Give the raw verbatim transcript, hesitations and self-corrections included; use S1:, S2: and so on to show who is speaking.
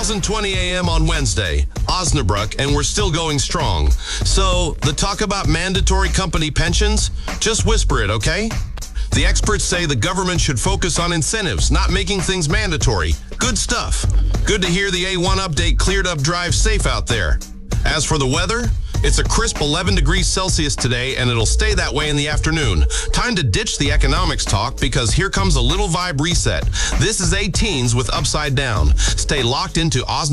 S1: thousand twenty A M on Wednesday, Osnabrück, and we're still going strong. So, the talk about mandatory company pensions? Just whisper it, okay? The experts say the government should focus on incentives, not making things mandatory. Good stuff. Good to hear the A one update cleared up drive safe out there. As for the weather, it's a crisp eleven degrees Celsius today, and it'll stay that way in the afternoon. Time to ditch the economics talk, because here comes a little vibe reset. This is A-Teens with Upside Down. Stay locked into Osnabrück.